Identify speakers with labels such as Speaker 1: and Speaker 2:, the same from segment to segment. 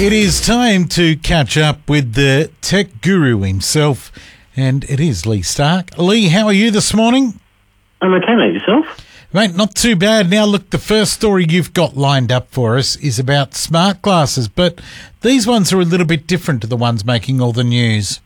Speaker 1: It is time to catch up with the tech guru himself, and it is Lee Stark. Lee, how are you this morning?
Speaker 2: I'm okay, mate. Yourself?
Speaker 1: Mate, not too bad. Now, look, the first story you've got lined up for us is about smart glasses, but these ones are a little bit different to the ones making all the news.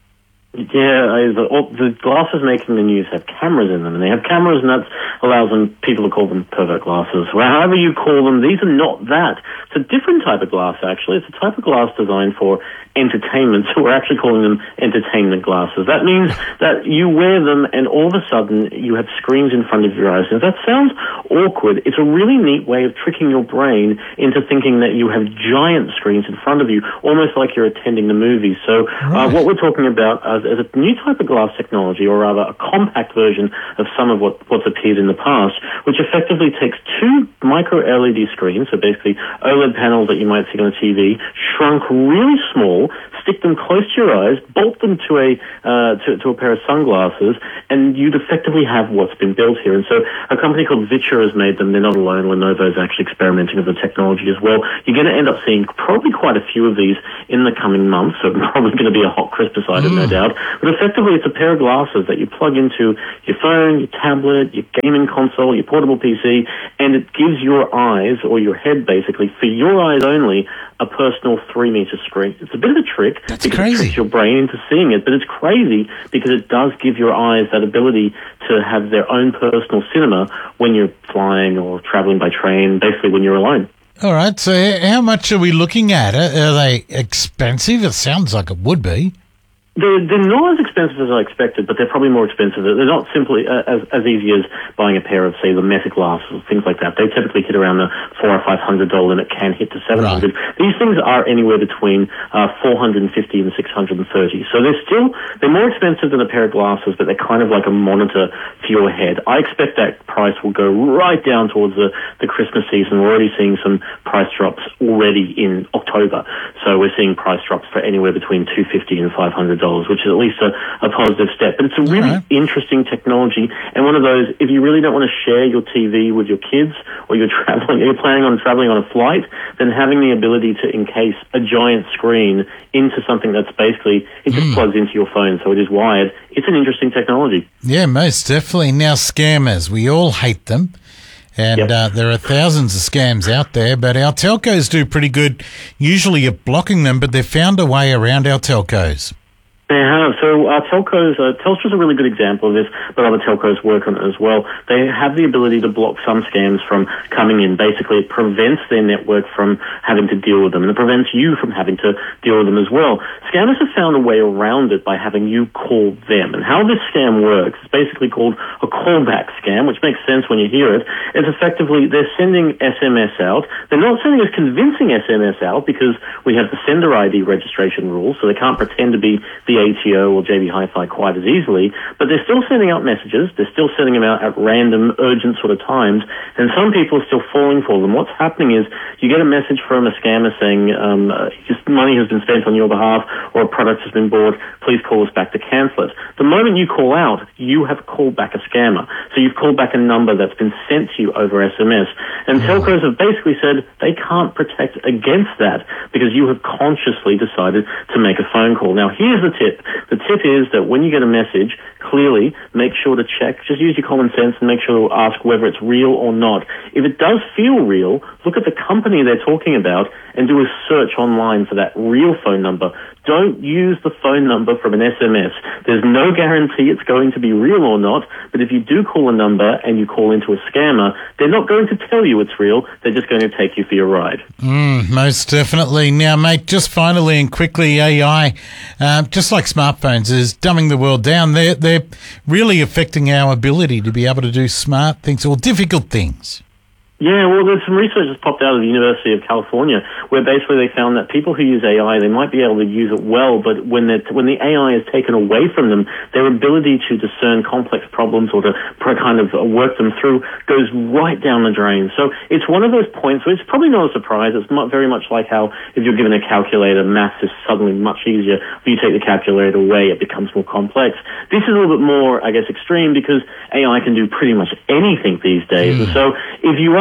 Speaker 2: Yeah, the glasses making the news have cameras in them, and they have cameras, and that allows people to call them pervert glasses. Well, however you call them, these are not that. It's a different type of glass, actually. It's a type of glass designed for entertainment, so we're actually calling them entertainment glasses. That means that you wear them, and all of a sudden, you have screens in front of your eyes. And if that sounds awkward, it's a really neat way of tricking your brain into thinking that you have giant screens in front of you, almost like you're attending the movies. So what we're talking about is a new type of glass technology, or rather a compact version of some of what's appeared in the past, which effectively takes two micro LED screens, so basically OLED panels that you might see on a TV, shrunk really small, stick them close to your eyes, bolt them to a pair of sunglasses, and you'd effectively have what's been built here. And so a company called Viture has made them. They're not alone. Lenovo is actually experimenting with the technology as well. You're going to end up seeing probably quite a few of these in the coming months, so probably going to be a hot Christmas item, no doubt. But effectively, it's a pair of glasses that you plug into your phone, your tablet, your gaming console, your portable PC, and it gives your eyes, or your head basically, for your eyes only, a personal 3-meter screen. It's a bit of a trick.
Speaker 1: That's
Speaker 2: because
Speaker 1: crazy.
Speaker 2: It tricks your brain into seeing it, but it's crazy because it does give your eyes that ability to have their own personal cinema when you're flying or traveling by train, basically when you're alone.
Speaker 1: All right, so how much are we looking at? Are they expensive? It sounds like it would be.
Speaker 2: They're not as expensive as I expected, but they're probably more expensive. They're not simply as easy as buying a pair of, say, the Meta glasses or things like that. They typically hit around the $400 or $500 limit, can hit to $700. Right. These things are anywhere between $450 and $630. So they're more expensive than a pair of glasses, but they're kind of like a monitor for your head. I expect that price will go right down towards the Christmas season. We're already seeing some price drops already in October. So we're seeing price drops for anywhere between $250 and $500. Which is at least a positive step. But it's a really interesting technology, and one of those, if you really don't want to share your TV with your kids, or you're planning on traveling on a flight, then having the ability to encase a giant screen into something that's basically, it just plugs into your phone, so it is wired. It's an interesting technology.
Speaker 1: Yeah, most definitely. Now, scammers, we all hate them. And there are thousands of scams out there, but our telcos do pretty good usually at blocking them, but they've found a way around our telcos.
Speaker 2: They have. So telcos, Telstra's a really good example of this, but other telcos work on it as well. They have the ability to block some scams from coming in. Basically, it prevents their network from having to deal with them, and it prevents you from having to deal with them as well. Scammers have found a way around it by having you call them. And how this scam works is basically called a callback scam, which makes sense when you hear it. It's effectively, they're sending SMS out. They're not sending us convincing SMS out because we have the sender ID registration rules, so they can't pretend to be the ATO or JB Hi-Fi quite as easily, but they're still sending out messages. They're still sending them out at random, urgent sort of times, and some people are still falling for them. What's happening is you get a message from a scammer saying, just money has been spent on your behalf, or a product has been bought, please call us back to cancel it. The moment you call out, you have called back a scammer. So you've called back a number that's been sent to you over SMS. And telcos have basically said they can't protect against that because you have consciously decided to make a phone call. Now, here's the tip. The tip is that when you get a message, clearly make sure to check, just use your common sense and make sure to ask whether it's real or not. If it does feel real, look at the company they're talking about and do a search online for that real phone number. Don't use the phone number from an SMS. There's no guarantee it's going to be real or not, but if you do call a number and you call into a scammer, they're not going to tell you it's real. They're just going to take you for your ride.
Speaker 1: Most definitely. Now, mate, just finally and quickly, AI, just like smartphones, is dumbing the world down. They're really affecting our ability to be able to do smart things or difficult things.
Speaker 2: Yeah, well, there's some research that's popped out of the University of California where basically they found that people who use AI, they might be able to use it well, but when the AI is taken away from them, their ability to discern complex problems or to kind of work them through goes right down the drain. So it's one of those points where it's probably not a surprise. It's very much like how if you're given a calculator, maths is suddenly much easier. If you take the calculator away, it becomes more complex. This is a little bit more, I guess, extreme because AI can do pretty much anything these days. And so if you are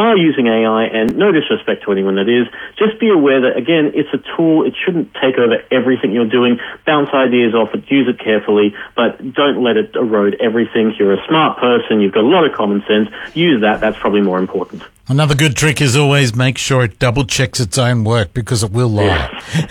Speaker 2: are using AI, and no disrespect to anyone that is, just be aware that, again, it's a tool. It shouldn't take over everything you're doing. Bounce ideas off it, use it carefully, but don't let it erode everything. You're a smart person. You've got a lot of common sense. Use that. That's probably more important.
Speaker 1: Another good trick is always make sure it double checks its own work, because it will lie.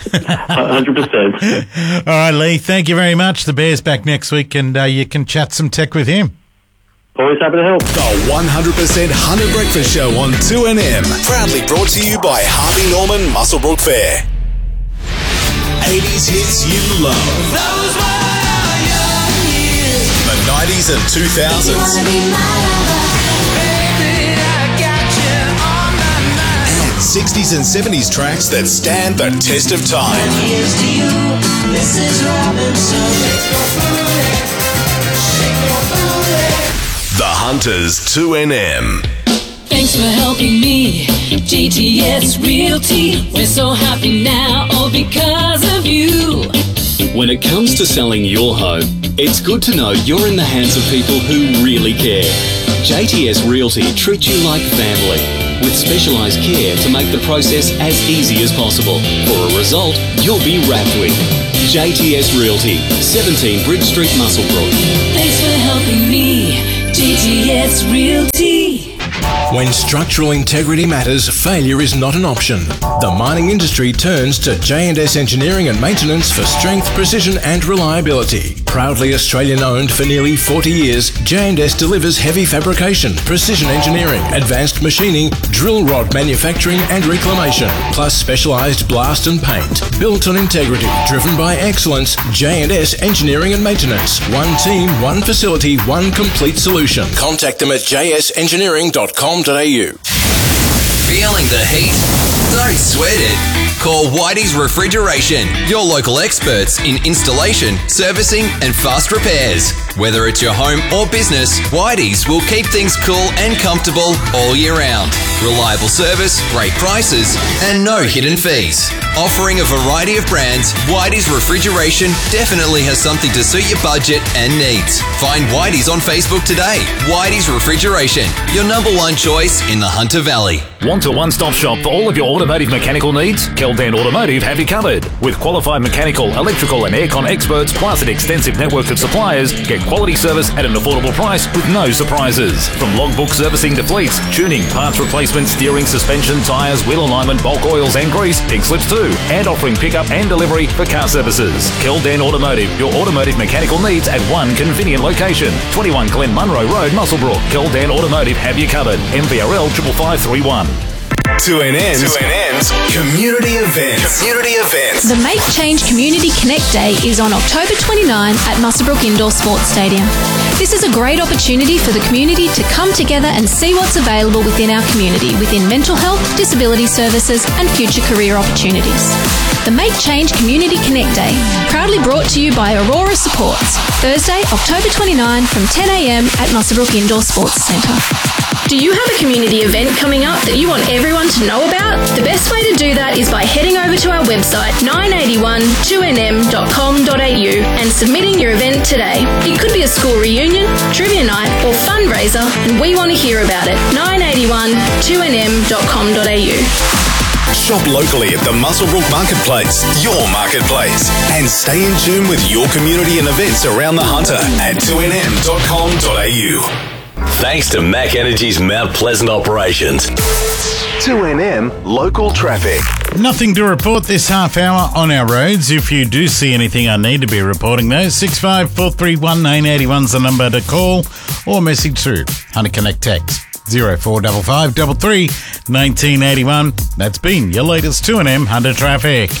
Speaker 2: 100%.
Speaker 1: All right, Lee, thank you very much. The Bear's back next week, and you can chat some tech with him.
Speaker 2: Always happy to help.
Speaker 3: The 100% Hunter Breakfast Show on 2NM. Proudly brought to you by Harvey Norman Muswellbrook Fair. 80s hits you love.
Speaker 4: Those were young years.
Speaker 3: The 90s and 2000s.
Speaker 4: Baby, I got you on my mind.
Speaker 3: And 60s and 70s tracks that stand the test of time.
Speaker 4: Here's to you, Mrs. Robinson. Shake your booty. Shake your booty.
Speaker 3: The Hunters 2NM.
Speaker 5: Thanks for helping me, JTS Realty. We're so happy now, all because of you.
Speaker 6: When it comes to selling your home, it's good to know you're in the hands of people who really care. JTS Realty treats you like family, with specialised care to make the process as easy as possible. For a result you'll be wrapped with. JTS Realty, 17 Bridge Street, Muswellbrook.
Speaker 5: Thanks for helping me, JTS Realty.
Speaker 3: When structural integrity matters, failure is not an option. The mining industry turns to J&S Engineering and Maintenance for strength, precision and reliability. Proudly Australian-owned for nearly 40 years, J&S delivers heavy fabrication, precision engineering, advanced machining, drill rod manufacturing and reclamation, plus specialised blast and paint. Built on integrity, driven by excellence, J&S Engineering and Maintenance. One team, one facility, one complete solution. Contact them at jsengineering.com.au.
Speaker 7: Feeling the heat? Don't sweat it. Call Whitey's Refrigeration, your local experts in installation, servicing and fast repairs. Whether it's your home or business, Whitey's will keep things cool and comfortable all year round. Reliable service, great prices and no hidden fees. Offering a variety of brands, Whitey's Refrigeration definitely has something to suit your budget and needs. Find Whitey's on Facebook today. Whitey's Refrigeration, your number one choice in the Hunter Valley.
Speaker 8: Want a one-stop shop for all of your automotive mechanical needs? Keldan Automotive have you covered. With qualified mechanical, electrical and aircon experts, plus an extensive network of suppliers, get quality service at an affordable price with no surprises. From logbook servicing to fleets, tuning, parts replacement, steering, suspension, tyres, wheel alignment, bulk oils and grease, pink slips too, and offering pickup and delivery for car services. Keldan Automotive, your automotive mechanical needs at one convenient location. 21 Glen Munro Road, Muswellbrook. Keldan Automotive have you covered. MVRL 55531.
Speaker 3: 2NM's Community Events.
Speaker 9: The Make Change Community Connect Day is on October 29 at Muswellbrook Indoor Sports Stadium. This is a great opportunity for the community to come together and see what's available within our community within mental health, disability services and future career opportunities. The Make Change Community Connect Day, proudly brought to you by Aurora Supports, Thursday, October 29 from 10 a.m. at Muswellbrook Indoor Sports Centre. Do you have a community event coming up that you want everyone to know about? The best way to do that is by heading over to our website 981-2nm.com.au and submitting your event today. It could be a school reunion, trivia night or fundraiser and we want to hear about it. 981-2nm.com.au.
Speaker 3: Shop locally at the Muswellbrook Marketplace, your marketplace. And stay in tune with your community and events around the Hunter at 2nm.com.au.
Speaker 10: Thanks to Mac Energy's Mount Pleasant operations.
Speaker 3: 2NM Local Traffic.
Speaker 1: Nothing to report this half hour on our roads. If you do see anything I need to be reporting though, 65431981's the number to call or message through. Hunter Connect text 0455 1981. That's been your latest 2NM Hunter Traffic.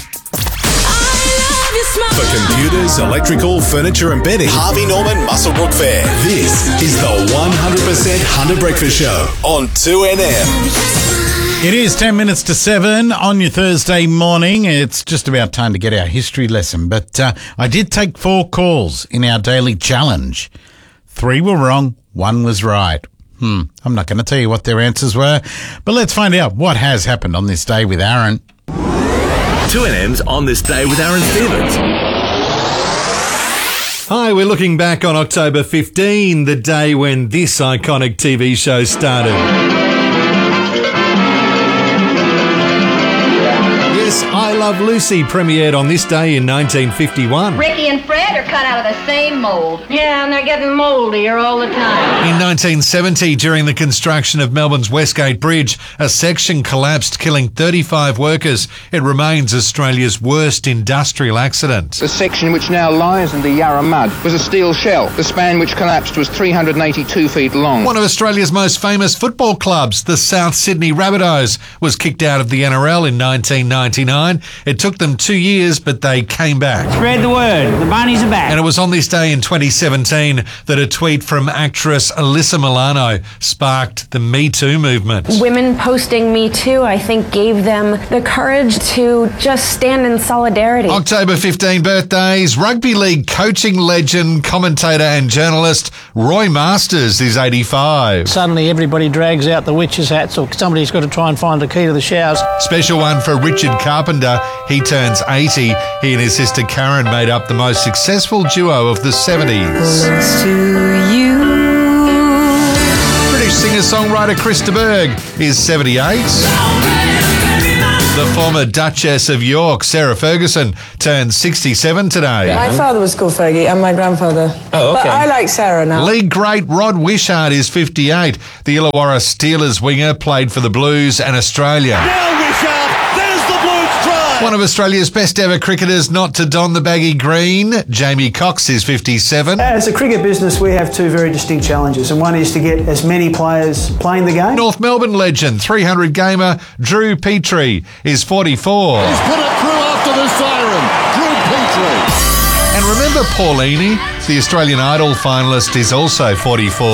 Speaker 3: For computers, electrical, furniture and bedding, Harvey Norman Muswellbrook Fair. This is the 100% Hunter Breakfast Show on 2NM.
Speaker 1: It is 10 minutes to 7 on your Thursday morning. It's just about time to get our history lesson. But I did take 4 calls in our daily challenge. 3 were wrong, 1 was right. I'm not going to tell you what their answers were, but let's find out what has happened on this day with Aaron.
Speaker 10: 2NM's On This Day with Aaron Stevens.
Speaker 11: Hi, we're looking back on October 15, the day when this iconic TV show started. Yes, I Love Lucy premiered on this day in 1951.
Speaker 12: Ricky and Fred are cut out of the same mold. Yeah, and they're getting moldier all the time.
Speaker 11: In 1970, during the construction of Melbourne's Westgate Bridge, a section collapsed, killing 35 workers. It remains Australia's worst industrial accident.
Speaker 13: The section which now lies in the Yarra mud was a steel shell. The span which collapsed was 382 feet long.
Speaker 11: One of Australia's most famous football clubs, the South Sydney Rabbitohs, was kicked out of the NRL in 1999. It took them 2 years, but they came back.
Speaker 14: Spread the word. The bunnies are back.
Speaker 11: And it was on this day in 2017 that a tweet from actress Alyssa Milano sparked the Me Too movement.
Speaker 15: Women posting Me Too, I think, gave them the courage to just stand in solidarity.
Speaker 11: October 15 birthdays. Rugby league coaching legend, commentator and journalist Roy Masters is 85.
Speaker 14: Suddenly everybody drags out the witch's hats, or somebody's got to try and find the key to the showers.
Speaker 11: Special one for Richard Carpenter. He turns 80. He and his sister Karen made up the most successful duo of the 70s.
Speaker 4: Thanks to you.
Speaker 11: British singer-songwriter Chris de Burgh is 78. The former Duchess of York, Sarah Ferguson, turned 67 today.
Speaker 16: My father was called Fergie and my grandfather.
Speaker 11: Oh, okay.
Speaker 16: But I like Sarah now.
Speaker 11: League great Rod Wishart is 58. The Illawarra Steelers winger played for the Blues and Australia.
Speaker 17: Now Wishart, there's the Blues try.
Speaker 11: One of Australia's best ever cricketers not to don the baggy green, Jamie Cox is 57.
Speaker 18: As a cricket business, we have two very distinct challenges, and one is to get as many players playing the game.
Speaker 11: North Melbourne legend, 300 gamer Drew Petrie is 44.
Speaker 17: He's put it through after the siren. Drew Petrie.
Speaker 11: And remember Paulini, the Australian Idol finalist, is also 44.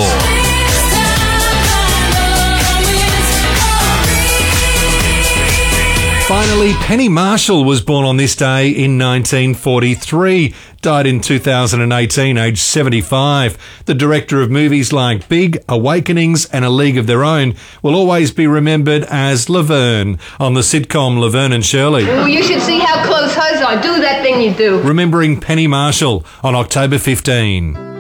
Speaker 11: Finally, Penny Marshall was born on this day in 1943. Died in 2018, aged 75. The director of movies like Big, Awakenings and A League of Their Own will always be remembered as Laverne on the sitcom Laverne and Shirley.
Speaker 12: Oh, you should see how close hers are. Do that thing you do.
Speaker 11: Remembering Penny Marshall on October 15.